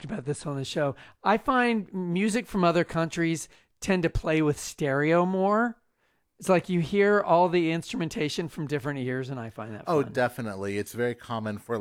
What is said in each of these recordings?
talked about this on the show. I find music from other countries tend to play with stereo more. It's like you hear all the instrumentation from different ears, and I find that fun. Definitely. It's very common for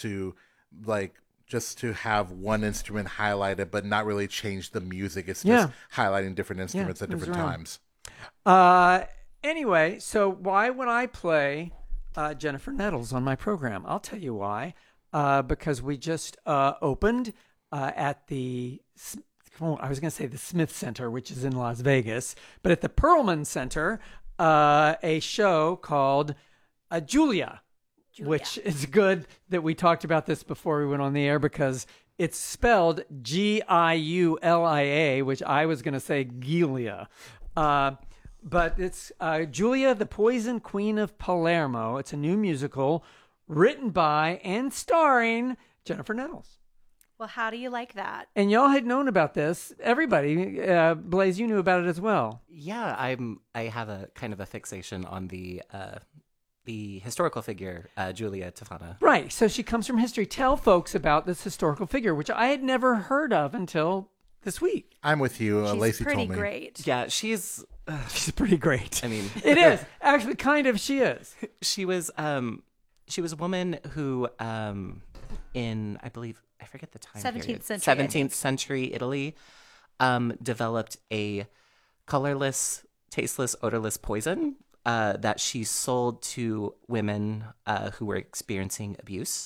just to have one instrument highlighted, but not really change the music. It's just highlighting different instruments at different times. Anyway, so why would I play Jennifer Nettles on my program? I'll tell you why. Because we just opened at the, I was going to say the Smith Center, which is in Las Vegas, but at the Perlman Center, a show called Julia, which is good that we talked about this before we went on the air because it's spelled Giulia, which I was going to say Gilia. But it's Julia, the Poison Queen of Palermo. It's a new musical written by and starring Jennifer Nettles. Well, how do you like that? And y'all had known about this. Everybody, Blaze, you knew about it as well. Yeah, I have a kind of a fixation on the historical figure, Julia Tofana. Right. So she comes from history. Tell folks about this historical figure, which I had never heard of until this week. I'm with you. She's Lacey told me. pretty great. Yeah, she's pretty great. I mean, it is actually kind of. She is. She was a woman who, in I believe I forget the time. 17th century Italy, developed a colorless, tasteless, odorless poison that she sold to women who were experiencing abuse,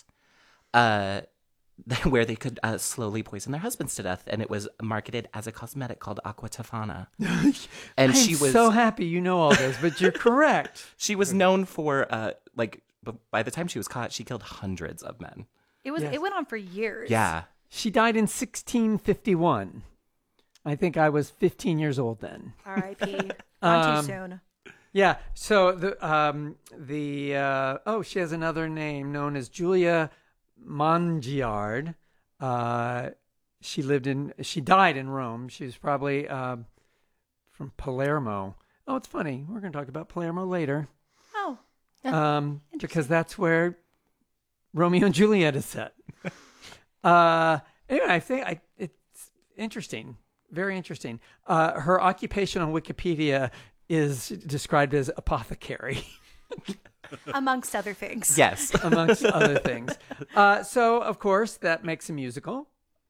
where they could slowly poison their husbands to death, and it was marketed as a cosmetic called Aqua Tofana. And she was so happy you know all this, but you're correct. She was known for by the time she was caught, she killed hundreds of men. It went on for years. Yeah. She died in 1651. I think I was 15 years old then. R.I.P. Gone too soon. Yeah. So she has another name known as Julia Mongiard. She died in Rome. She was probably from Palermo. Oh, it's funny. We're going to talk about Palermo later. Oh. Because that's where Romeo and Juliet is set. Anyway, I think it's interesting. Very interesting. Her occupation on Wikipedia is described as apothecary. Amongst other things. Yes. Amongst other things. So, of course, that makes a musical,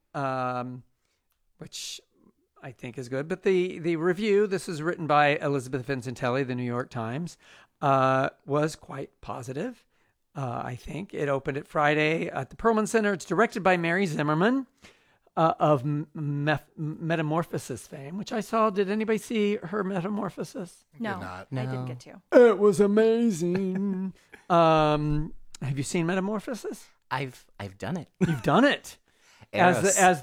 which I think is good. But the review, this is written by Elizabeth Vincentelli, the New York Times, was quite positive. I think it opened at Friday at the Perlman Center. It's directed by Mary Zimmerman of Metamorphosis fame, which I saw. Did anybody see her Metamorphosis? No, I didn't get to. It was amazing. Have you seen Metamorphosis? I've done it. You've done it. Eros. as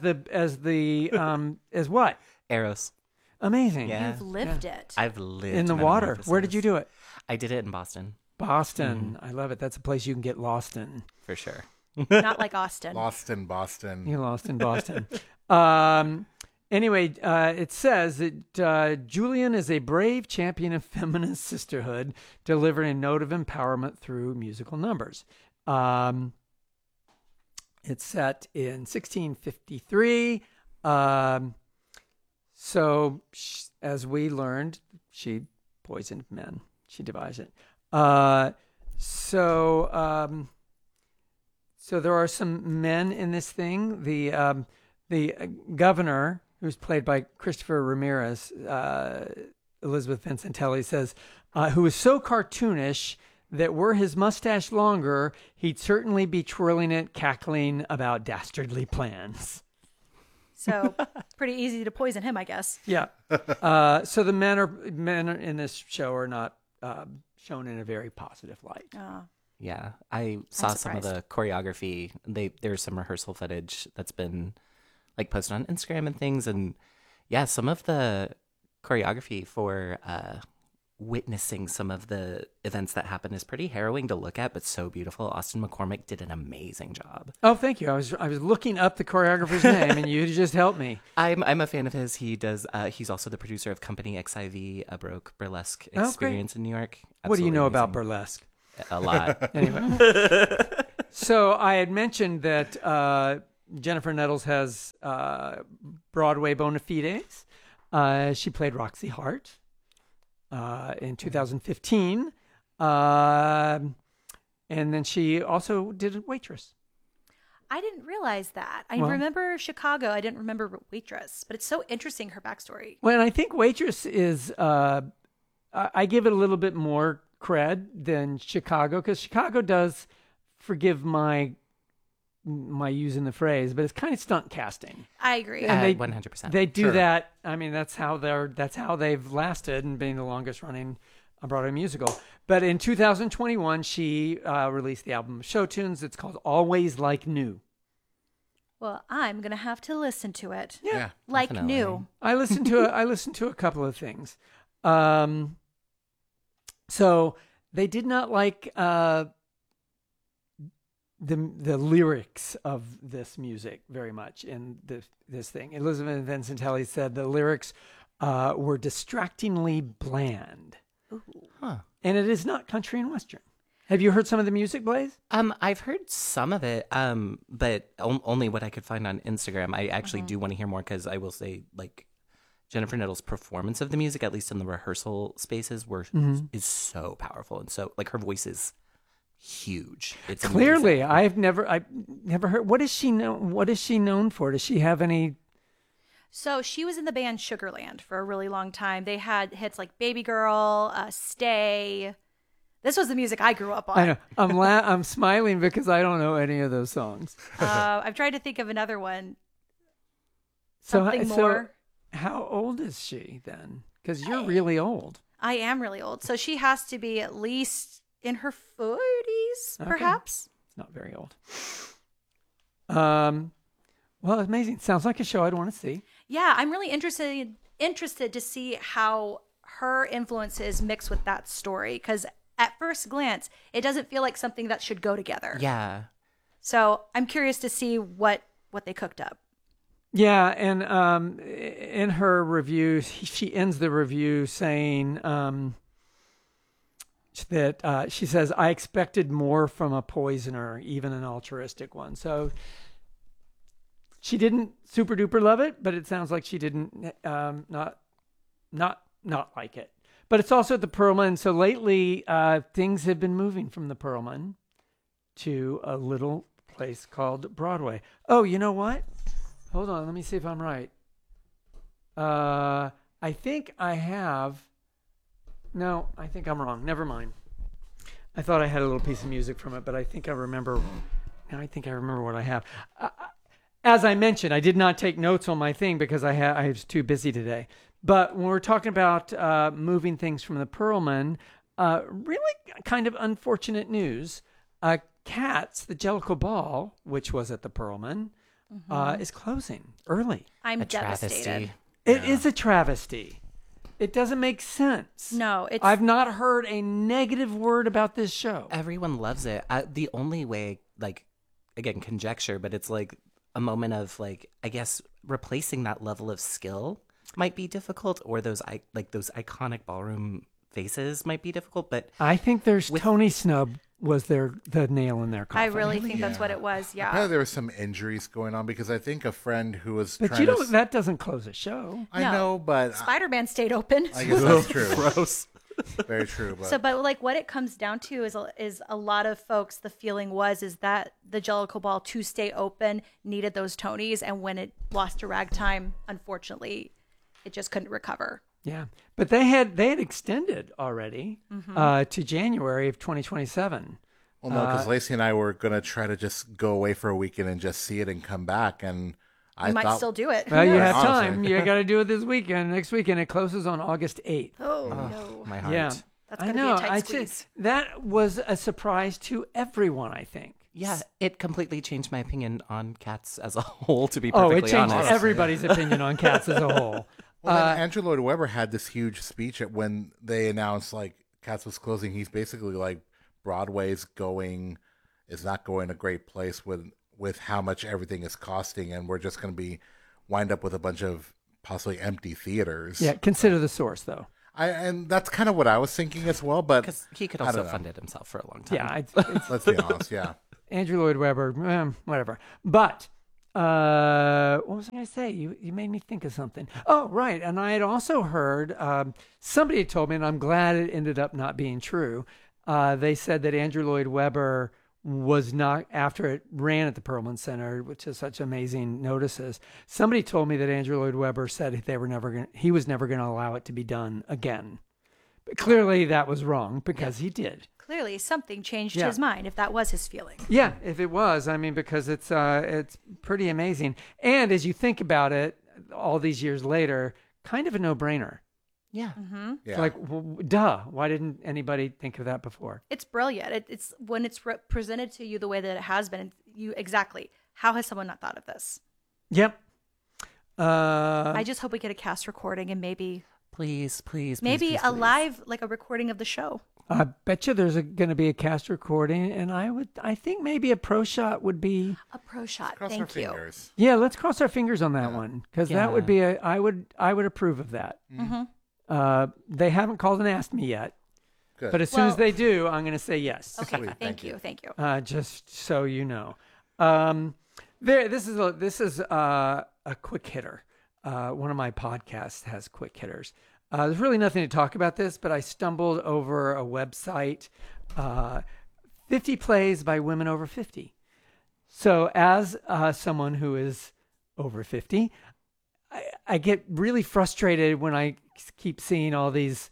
what? Eros. Amazing. Yeah. You've lived it. I've lived in the water. Metamorphosis. Where did you do it? I did it in Boston. Boston. I love it. That's a place you can get lost in. For sure. Not like Austin. Lost in Boston. You're lost in Boston. Anyway, it says that Julian is a brave champion of feminist sisterhood, delivering a note of empowerment through musical numbers. It's set in 1653. So, as we learned, she poisoned men. She devised it. So there are some men in this thing. The governor, who's played by Christopher Ramirez, Elizabeth Vincentelli says, who is so cartoonish that were his mustache longer, he'd certainly be twirling it, cackling about dastardly plans. So pretty easy to poison him, I guess. Yeah. So the men in this show are not shown in a very positive light. Yeah, I saw some of the choreography. There's some rehearsal footage that's been like posted on Instagram and things, and yeah, some of the choreography for witnessing some of the events that happen is pretty harrowing to look at, but so beautiful. Austin McCormick did an amazing job. Oh, thank you. I was looking up the choreographer's name, and you just helped me. I'm a fan of his. He does. He's also the producer of Company XIV, a Baroque burlesque experience in New York. Absolutely what do you know amazing. about burlesque? A lot. Anyway, so I had mentioned that Jennifer Nettles has Broadway bona fides. She played Roxy Hart in 2015. And then she also did Waitress. I didn't realize that. I remember Chicago. I didn't remember Waitress. But it's so interesting, her backstory. Well, and I think Waitress is, I give it a little bit more cred than Chicago, because Chicago does, forgive my using the phrase, but it's kind of stunt casting. I agree. And they 100%. They do that. I mean, that's how they've lasted and being the longest running Broadway musical. But in 2021, she released the album Show Tunes. It's called Always Like New. Well, I'm gonna have to listen to it. Yeah. Like Definitely. new. I listened to a couple of things. So they did not like the lyrics of this music very much in this thing. Elizabeth Vincitelli said the lyrics were distractingly bland. Ooh. Huh. And it is not country and western. Have you heard some of the music, Blaze? I've heard some of it, but only what I could find on Instagram. I actually do want to hear more, because I will say, like, Jennifer Nettles' performance of the music, at least in the rehearsal spaces, is so powerful, and so, like, her voice is huge. It's Clearly, amazing. I've never heard. What is she known for? Does she have any? So she was in the band Sugarland for a really long time. They had hits like Baby Girl, Stay. This was the music I grew up on. I know. I'm smiling because I don't know any of those songs. I've tried to think of another one. Something more. How old is she then? Because you're really old. I am really old. So she has to be at least in her 40s, Okay. perhaps. It's not very old. Well, amazing. Sounds like a show I'd want to see. Yeah, I'm really interested to see how her influences mix with that story, because at first glance, it doesn't feel like something that should go together. Yeah. So I'm curious to see what they cooked up. Yeah, and in her review, she ends the review saying that she says, "I expected more from a poisoner, even an altruistic one." So she didn't super duper love it, but it sounds like she didn't not like it. But it's also at the Perlman. So lately, things have been moving from the Perlman to a little place called Broadway. Oh, you know what? Hold on. Let me see if I'm right. I think I have. No, I think I'm wrong. Never mind. I thought I had a little piece of music from it, but I think I remember. Now I think I remember what I have. As I mentioned, I did not take notes on my thing because I was too busy today. But when we're talking about moving things from the Perlman, really kind of unfortunate news. Cats, the Jellicle Ball, which was at the Perlman, is closing early. I'm A devastated. travesty. It is a travesty. It doesn't make sense. No, it's I've not heard a negative word about this show. Everyone loves it. The only way, like, again, conjecture, but it's like a moment of, like, I guess replacing that level of skill might be difficult, or those iconic ballroom faces might be difficult. But I think there's Tony Snub was the nail in their coffin. I really think that's what it was. Yeah. Apparently there were some injuries going on, because I think a friend who was But trying to... that doesn't close a show. I No. know, but Spider-Man stayed open. I guess that's true. gross. Very true. But, But like what it comes down to is a lot of folks, the feeling is that the Jellicle Ball, to stay open, needed those Tonys, and when it lost to Ragtime, unfortunately, it just couldn't recover. Yeah, but they had extended already to January of 2027. well, no, because Lacey and I were going to try to just go away for a weekend and just see it and come back. And I You might thought, still do it. Well, you have honestly. time. You got to do it this weekend. Next weekend it closes on August 8th. Oh, no. My heart. Yeah, That's I gonna be a know. tight squeeze. That was a surprise to everyone, I think. Yeah, it completely changed my opinion on Cats as a whole, to be Oh, perfectly it changed honest. everybody's opinion on Cats as a whole. Well, then Andrew Lloyd Webber had this huge speech when they announced like Cats was closing. He's basically like, Broadway's is not going a great place with how much everything is costing, and we're just going to wind up with a bunch of possibly empty theaters. Yeah, consider the source though. And that's kind of what I was thinking as well. But Because he could I also don't know. fund it himself for a long time. Yeah, it's let's be honest, yeah. Andrew Lloyd Webber, whatever. But what was I going to say? You made me think of something. Oh, right. And I had also heard somebody had told me, and I'm glad it ended up not being true. They said that Andrew Lloyd Webber was not, after it ran at the Perlman Center, which is such amazing notices. Somebody told me that Andrew Lloyd Webber said he was never going to allow it to be done again. But clearly that was wrong because he did. Clearly, something changed his mind if that was his feeling. Yeah, if it was, I mean, because it's pretty amazing. And as you think about it, all these years later, kind of a no-brainer. Yeah. Mm-hmm. Yeah. Like, well, duh, why didn't anybody think of that before? It's brilliant. It's when it's presented to you the way that it has been. Exactly. How has someone not thought of this? Yep. I just hope we get a cast recording and maybe Please. a live, like a recording of the show. I bet you there's going to be a cast recording, and I think maybe a pro shot would be. A pro shot. Cross our Thank you. fingers. Yeah, let's cross our fingers on that one because that would Yeah. be I would approve of that. Mm-hmm. They haven't called and asked me yet, Good. but as soon as Well- they do, I'm going to say yes. Okay. Sweet, Thank thank you. you. Thank you. Just so you know. This is a quick hitter. One of my podcasts has quick hitters. There's really nothing to talk about this, but I stumbled over a website, 50 plays by women over 50. So as someone who is over 50, I get really frustrated when I keep seeing all these,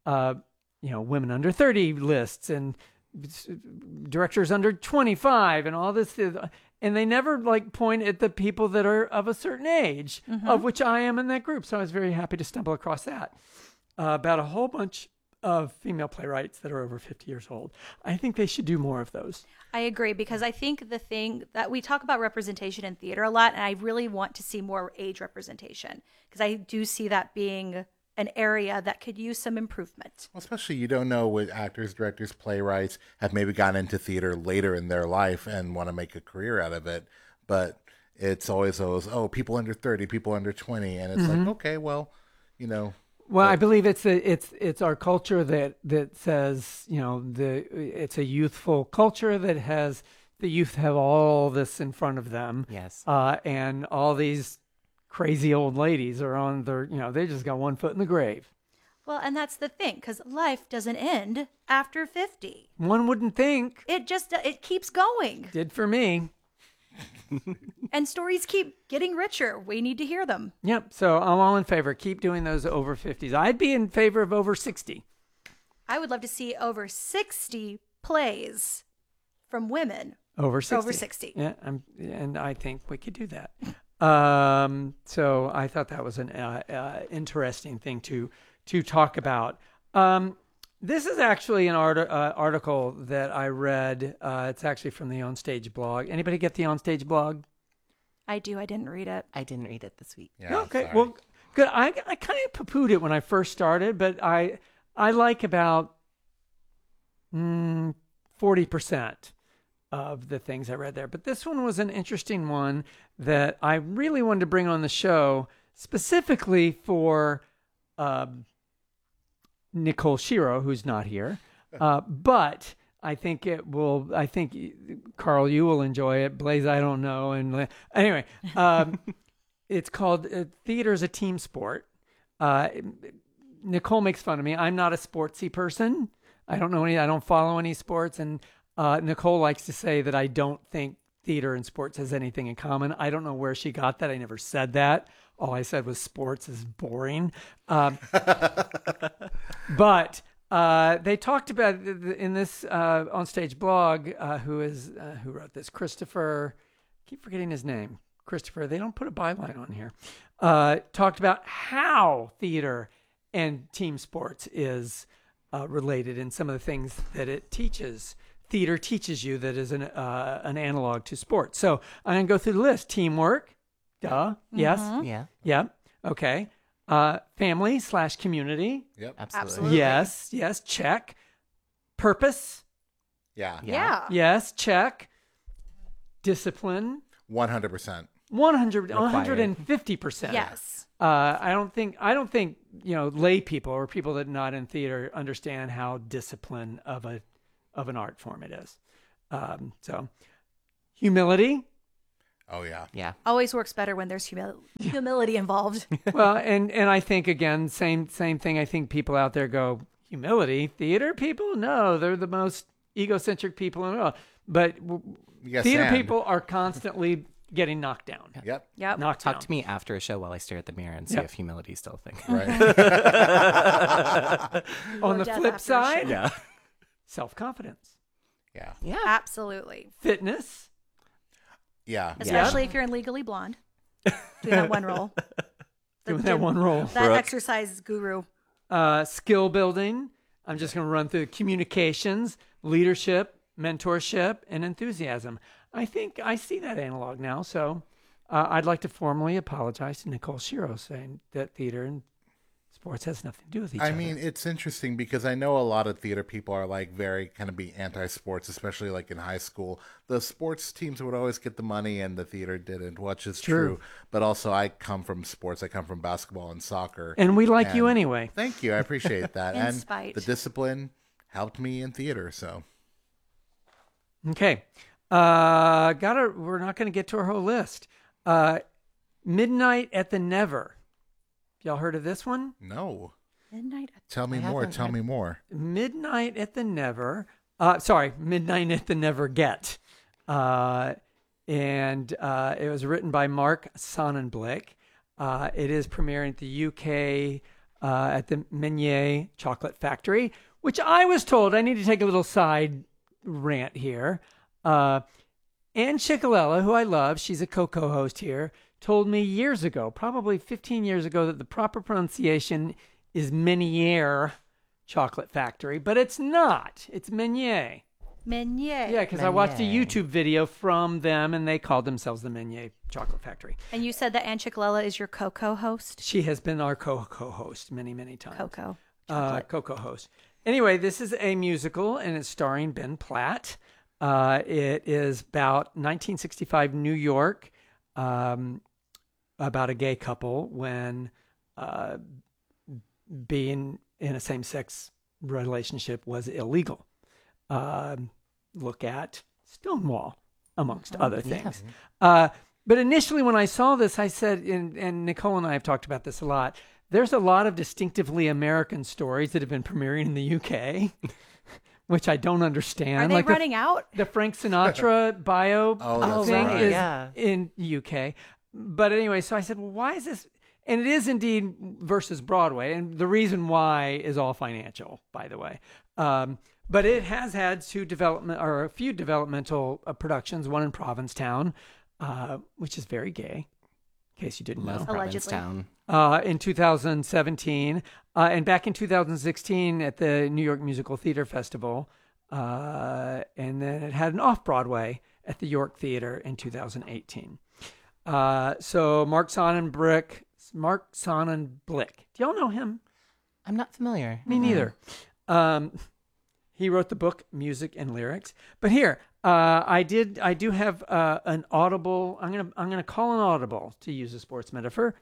women under 30 lists and directors under 25 and all this, and they never like point at the people that are of a certain age, of which I am in that group. So I was very happy to stumble across that about a whole bunch of female playwrights that are over 50 years old. I think they should do more of those. I agree, because I think the thing that we talk about representation in theater a lot, and I really want to see more age representation because I do see that being an area that could use some improvement. Well, especially you don't know what actors, directors, playwrights have maybe gotten into theater later in their life and want to make a career out of it. But it's always those, people under 30, people under 20. And it's like, okay, well, Well, I believe it's our culture that says, it's a youthful culture that has the youth have all this in front of them. Yes. And all these crazy old ladies are on their, they just got one foot in the grave. Well, and that's the thing, because life doesn't end after 50. One wouldn't think. It keeps going. Did for me. And stories keep getting richer. We need to hear them. Yep. So I'm all in favor. Keep doing those over 50s. I'd be in favor of over 60. I would love to see over 60 plays from women. Over 60. Over 60. Yeah. And I think we could do that. So I thought that was an interesting thing to talk about. This is actually an article that I read. It's actually from the Onstage blog. Anybody get the Onstage blog? I do. I didn't read it. I didn't read it this week. Yeah, Okay. sorry. Well, good. I kind of poo-pooed it when I first started, but I like about 40% of the things I read there. But this one was an interesting one that I really wanted to bring on the show specifically for Nicole Shiro, who's not here. But I think Carl, you will enjoy it. Blaze, I don't know. And anyway, it's called Theater's a Team Sport. Nicole makes fun of me. I'm not a sportsy person. I don't follow any sports. And Nicole likes to say that I don't think theater and sports has anything in common. I don't know where she got that. I never said that. All I said was sports is boring. But they talked about in this Onstage blog, who wrote this, Christopher, I keep forgetting his name. Christopher, they don't put a byline on here. Talked about how theater and team sports is related in some of the things that it teaches. Theater teaches you that is an analog to sports. So I'm going to go through the list. Teamwork. Duh. Yes. Yeah. Yep. Okay. Family/community. Yep. Absolutely. Yes. Check. Purpose. Yeah. Yeah. Yes. Check. Discipline. 100%. 150%. Yes. I don't think lay people or people that are not in theater understand how discipline of an art form it is. So humility. Oh yeah. Yeah. Always works better when there's humility involved. Well, and I think again, same thing. I think people out there go, humility, theater people? No, they're the most egocentric people in the world. But Yes, theater and. people are constantly getting knocked down. Yep. Yep. Knocked Talk down. to me after a show while I stare at the mirror and see Yep. if humility is still a thing. Right. On the Death flip after a side, Yeah. self-confidence, Yeah. Yeah. Absolutely. fitness. Yeah. Especially if you're in Legally Blonde. Doing that one role. Doing that one role. That Brooke. exercise guru. Skill building. I'm just going to run through communications, leadership, mentorship, and enthusiasm. I think I see that analog now. So I'd like to formally apologize to Nicole Shiro, saying that theater and sports has nothing to do with each other. I mean, it's interesting because I know a lot of theater people are like very kind of be anti-sports, especially like in high school. The sports teams would always get the money and the theater didn't, which is true. But also I come from sports. I come from basketball and soccer. And we like you And anyway. Thank you. I appreciate that. In And spite. the discipline helped me in theater. So Okay. We're not going to get to our whole list. Midnight at the Never. Y'all heard of this one? no. Midnight. Tell me I more. haven't Tell read- me more. Midnight at the Never. Midnight at the Never Get. And it was written by Mark Sonnenblick. It is premiering at the UK at the Meunier Chocolate Factory, which I was told, I need to take a little side rant here. Ann Ciccolella, who I love, she's a co-host here, told me years ago, probably 15 years ago, that the proper pronunciation is Meunier Chocolate Factory, but it's not. It's Meunier. Meunier. Yeah, because I watched a Meunier. YouTube video from them, and they called themselves the Meunier Chocolate Factory. And you said that Ann Ciccolella is your Coco host? She has been our co-host many, many times. Coco. Co-host. Anyway, this is a musical, and it's starring Ben Platt. It is about 1965 New York, about a gay couple when being in a same-sex relationship was illegal. Look at Stonewall, amongst other things. But initially, when I saw this, I said, and Nicole and I have talked about this a lot, there's a lot of distinctively American stories that have been premiering in the UK, which I don't understand. Are they like running out? the Frank Sinatra bio Oh, that's thing right. is Yeah. in UK. But anyway, so I said, well, why is this? And it is indeed versus Broadway. And the reason why is all financial, by the way. But it has had a few developmental productions, one in Provincetown, which is very gay, in case you didn't know. Love Allegedly. Provincetown. In 2017, and back in 2016 at the New York Musical Theater Festival, and then it had an off-Broadway at the York Theater in 2018. So Mark Sonnenblick. Do y'all know him? I'm not familiar. Me neither. He wrote the book Music and Lyrics. But here, I do have an audible. I'm gonna call an audible, to use a sports metaphor.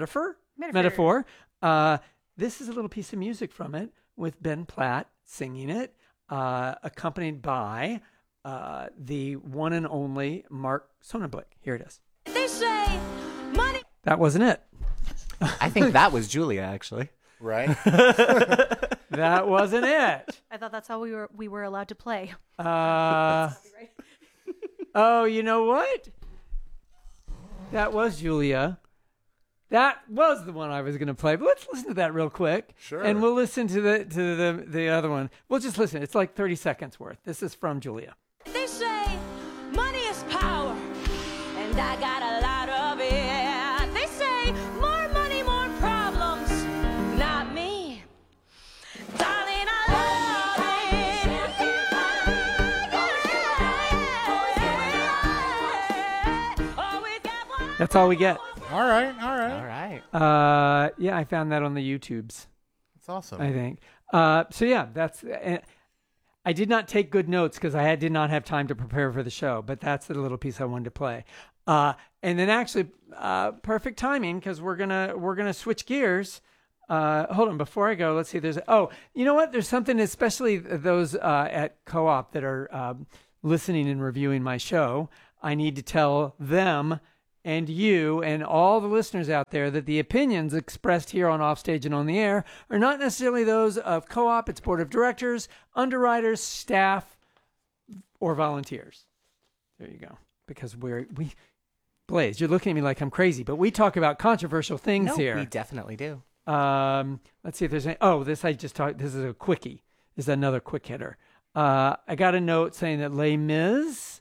This is a little piece of music from it with Ben Platt singing it, accompanied by the one and only Mark Sonnenblick. Here it is. They say money. That wasn't it. I think that was Julia, actually. Right? That wasn't it. I thought that's how we were allowed to play. Oh, you know what? That was Julia. That was the one I was going to play. But let's listen to that real quick. Sure. And we'll listen to the other one. We'll just listen. It's like 30 seconds worth. This is from Julia. They say money is power, and I got a lot of it. They say more money, more problems. Not me. Darling, I love it. That's all we get. All right. All right. Yeah, I found that on the YouTubes, That's awesome. I think. So yeah, that's. I did not take good notes because I did not have time to prepare for the show, but that's the little piece I wanted to play. And then actually, perfect timing because we're gonna switch gears. Hold on, before I go, let's see. You know what? There's something, especially those at Co-op that are listening and reviewing my show. I need to tell them and you and all the listeners out there that the opinions expressed here on Offstage and on the Air are not necessarily those of Co-op, its board of directors, underwriters, staff, or volunteers. There you go. Because we Blaze, you're looking at me like I'm crazy, but we talk about controversial things No, here. we definitely do. Let's see if there's any. Oh, this I just talked. This is a quickie. This is another quick hitter. I got a note saying that Les Mis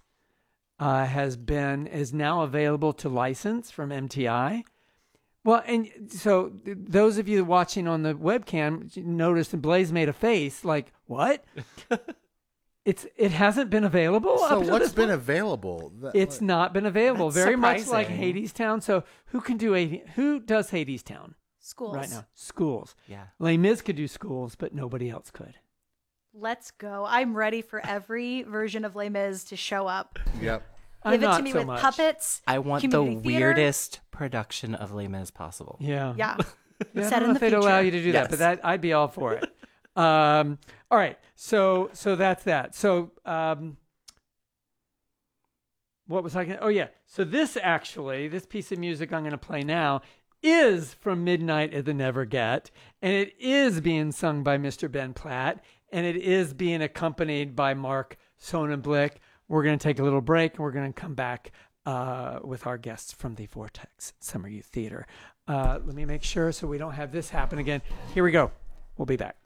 is now available to license from MTI. Well, and so those of you watching on the webcam noticed that Blaze made a face like, what? It hasn't been available. So up to what's this been point? available? It's not been available. That's Very much like surprising. Hadestown. So who does Hadestown Schools. right now? Schools. Yeah. Les Mis could do schools, but nobody else could. Let's go. I'm ready for every version of Les Mis to show up. Yep. Give it not to me so with much. puppets. I want the community theater. weirdest production of Les Mis possible. Yeah. Yeah. Yeah, I Set don't in know the if they'd future. allow you to do that, Yes. but that I'd be all for it. All right. So that's that. So what was I going to? Oh, yeah. So this piece of music I'm going to play now is from Midnight at the Never Get, and it is being sung by Mr. Ben Platt, and it is being accompanied by Mark Sonnenblick. We're going to take a little break, and we're going to come back with our guests from the Vortex Summer Youth Theater. Let me make sure so we don't have this happen again. Here we go. We'll be back.